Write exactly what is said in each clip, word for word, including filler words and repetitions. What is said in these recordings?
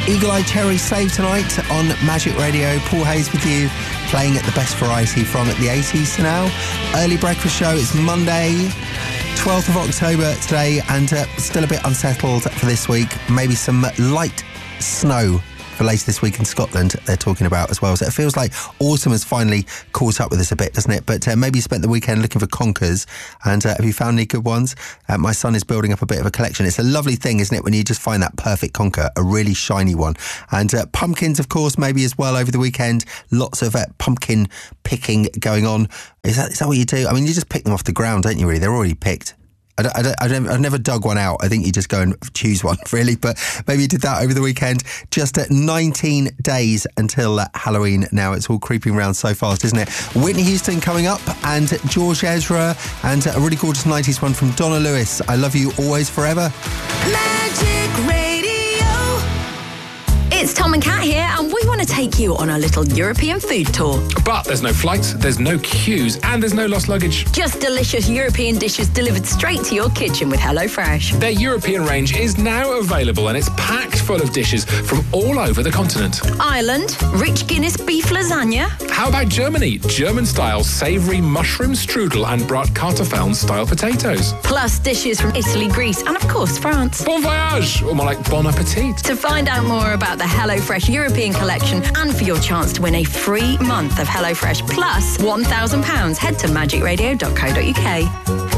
Eagle Eye Cherry Slave tonight on Magic Radio. Paul Hayes with you, playing at the best variety from the eighties to now. Early breakfast show. It's Monday, twelfth of October today, and uh, still a bit unsettled for this week. Maybe some light snow for later this week in Scotland, they're talking about as well. So it feels like autumn has finally caught up with us a bit, doesn't it? But uh, maybe you spent the weekend looking for conkers, and uh, have you found any good ones? Uh, my son is building up a bit of a collection. It's a lovely thing, isn't it, when you just find that perfect conker, a really shiny one. And uh, pumpkins, of course, maybe as well over the weekend. Lots of uh, pumpkin picking going on. Is that, is that what you do? I mean, you just pick them off the ground, don't you, really? They're already picked. I don't, I don't, I don't, I've never dug one out. I think you just go and choose one, really. But maybe you did that over the weekend. Just at nineteen days until uh, Halloween now. It's all creeping around so fast, isn't it? Whitney Houston coming up, and George Ezra, and a really gorgeous nineties one from Donna Lewis. I Love You Always Forever. Magic Radio. It's Tom and Kat here, and we want to take you on a little European food tour. But there's no flights, there's no queues, and there's no lost luggage. Just delicious European dishes delivered straight to your kitchen with HelloFresh. Their European range is now available, and it's packed full of dishes from all over the continent. Ireland, rich Guinness beef lasagna. How about Germany? German-style savoury mushroom strudel and bratkartoffeln-style potatoes. Plus dishes from Italy, Greece, and of course France. Bon voyage, or more like bon appetit. To find out more about the HelloFresh European collection and for your chance to win a free month of HelloFresh plus one thousand pounds, head to magic radio dot co dot uk.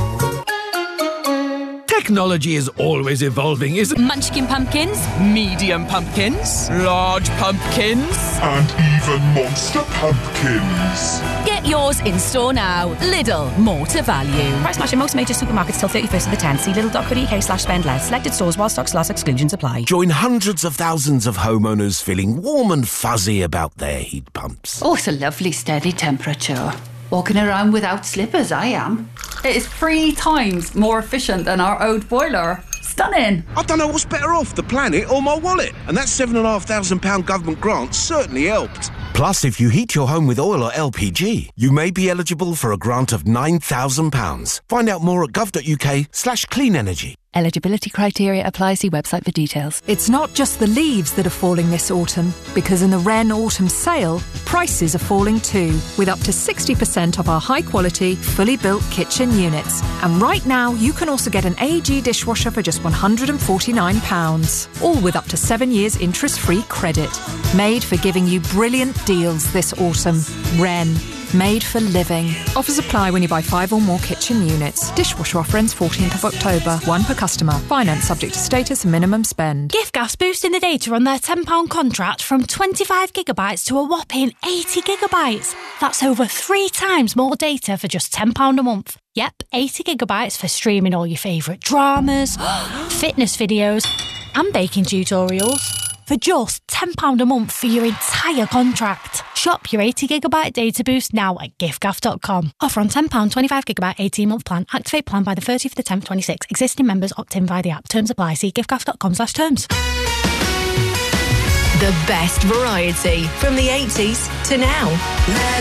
Technology is always evolving, isn't it? Munchkin pumpkins, medium pumpkins, large pumpkins, and even monster pumpkins. Get yours in store now. Lidl, more to value. Price match in most major supermarkets till thirty-first of the tenth. See lidl dot co dot uk slash spend less. Selected stores while stocks last, exclusions apply. Join hundreds of thousands of homeowners feeling warm and fuzzy about their heat pumps. Oh, it's a lovely steady temperature. Walking around without slippers, I am. It is three times more efficient than our old boiler. Stunning. I don't know what's better off, the planet or my wallet. And that seven and a half thousand pound government grant certainly helped. Plus, if you heat your home with oil or L P G, you may be eligible for a grant of nine thousand pounds. Find out more at gov dot uk slash clean energy. Eligibility criteria apply. See website for details. It's not just the leaves that are falling this autumn, because in the Wren Autumn Sale, prices are falling too, with up to sixty percent off our high-quality, fully built kitchen units. And right now, you can also get an A E G dishwasher for just one hundred forty-nine pounds, all with up to seven years interest-free credit. Made for giving you brilliant deals this autumn. Wren. Made for living. Offers apply when you buy five or more kitchen units. Dishwasher offer ends fourteenth of October. One per customer. Finance subject to status and minimum spend. Giftgas boosting the data on their ten pound contract from twenty-five gigabytes to a whopping eighty gigabytes. That's over three times more data for just ten pounds a month. Yep, eighty gigabytes for streaming all your favourite dramas, fitness videos and baking tutorials. For just ten pounds a month for your entire contract. Shop your eighty gigabyte data boost now at giftgaff dot com. Offer on ten pounds twenty-five gigabyte eighteen month plan. Activate plan by the thirtieth of the tenth twenty-six. Existing members opt in via the app. Terms apply. See giftgaff dot com slash terms. The best variety from the eighties to now.